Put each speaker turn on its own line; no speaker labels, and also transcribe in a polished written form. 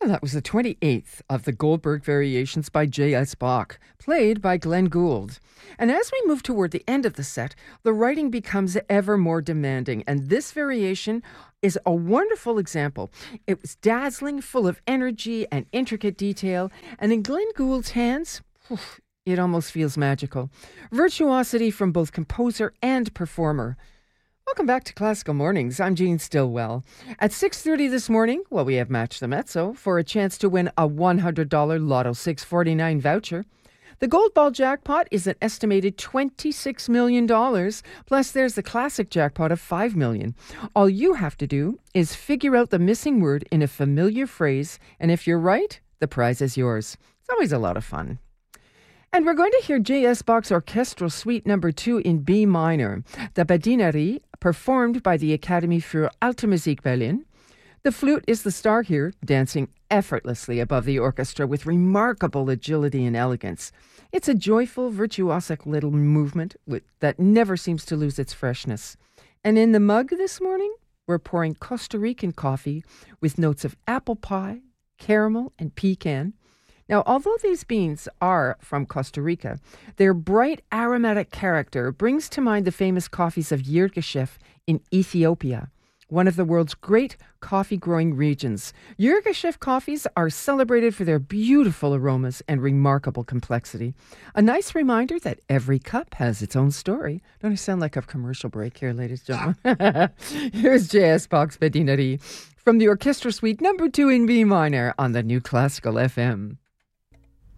That was the 28th of the Goldberg Variations by J.S. Bach, played by Glenn Gould. And as we move toward the end of the set, the writing becomes ever more demanding, and this variation is a wonderful example. It was dazzling, full of energy and intricate detail, and in Glenn Gould's hands, it almost feels magical. Virtuosity from both composer and performer. Welcome back to Classical Mornings. I'm Jean Stillwell. At 6:30 this morning, we have Match the Mezzo for a chance to win a $100 Lotto 649 voucher. The Gold Ball jackpot is an estimated $26 million. Plus, there's the classic jackpot of $5 million. All you have to do is figure out the missing word in a familiar phrase, and if you're right, the prize is yours. It's always a lot of fun. And we're going to hear J.S. Bach's Orchestral Suite No. 2 in B minor, the Badinerie, performed by the Academy für Alte Musik Berlin. The flute is the star here, dancing effortlessly above the orchestra with remarkable agility and elegance. It's a joyful, virtuosic little movement that never seems to lose its freshness. And in the mug this morning, we're pouring Costa Rican coffee with notes of apple pie, caramel, and pecan. Now, although these beans are from Costa Rica, their bright aromatic character brings to mind the famous coffees of Yirgacheffe in Ethiopia, one of the world's great coffee-growing regions. Yirgacheffe coffees are celebrated for their beautiful aromas and remarkable complexity. A nice reminder that every cup has its own story. Don't I sound like a commercial break here, ladies and gentlemen? Here's J.S. Bach's Badinerie from the Orchestra Suite No. 2 in B minor on the New Classical FM.